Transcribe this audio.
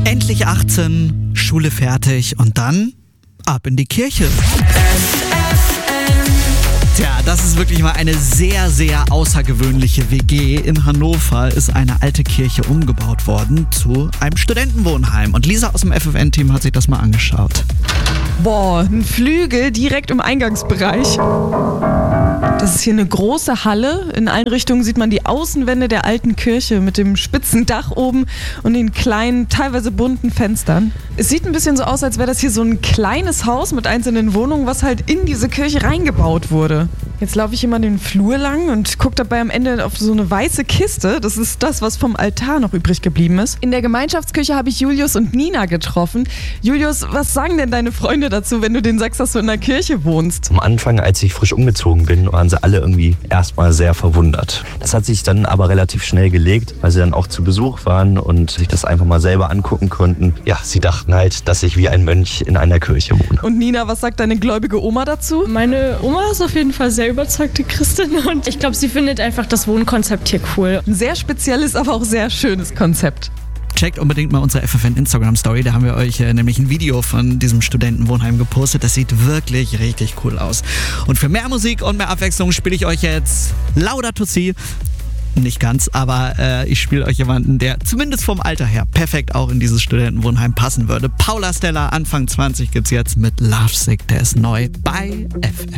Endlich 18, Schule fertig und dann ab in die Kirche. Tja, das ist wirklich mal eine sehr, sehr außergewöhnliche WG. In Hannover ist eine alte Kirche umgebaut worden zu einem Studentenwohnheim. Und Lisa aus dem FFN-Team hat sich das mal angeschaut. Boah, ein Flügel direkt im Eingangsbereich. Das ist hier eine große Halle. In allen Richtungen sieht man die Außenwände der alten Kirche mit dem spitzen Dach oben und den kleinen, teilweise bunten Fenstern. Es sieht ein bisschen so aus, als wäre das hier so ein kleines Haus mit einzelnen Wohnungen, was halt in diese Kirche reingebaut wurde. Jetzt laufe ich immer den Flur lang und gucke dabei am Ende auf so eine weiße Kiste. Das ist das, was vom Altar noch übrig geblieben ist. In der Gemeinschaftsküche habe ich Julius und Nina getroffen. Julius, was sagen denn deine Freunde dazu, wenn du denen sagst, dass du in der Kirche wohnst? Am Anfang, als ich frisch umgezogen bin, waren sie alle irgendwie erstmal sehr verwundert. Das hat sich dann aber relativ schnell gelegt, weil sie dann auch zu Besuch waren und sich das einfach mal selber angucken konnten. Ja, sie dachten halt, dass ich wie ein Mönch in einer Kirche wohne. Und Nina, was sagt deine gläubige Oma dazu? Meine Oma ist auf jeden Fall sehr überzeugte Christin und ich glaube, sie findet einfach das Wohnkonzept hier cool. Ein sehr spezielles, aber auch sehr schönes Konzept. Checkt unbedingt mal unsere FFN Instagram-Story, da haben wir euch nämlich ein Video von diesem Studentenwohnheim gepostet. Das sieht wirklich richtig cool aus. Und für mehr Musik und mehr Abwechslung spiele ich euch jetzt Laudato Si. Nicht ganz, aber ich spiele euch jemanden, der zumindest vom Alter her perfekt auch in dieses Studentenwohnheim passen würde. Paula Stella, Anfang 20, gibt's jetzt mit Lovesick, der ist neu bei FFN.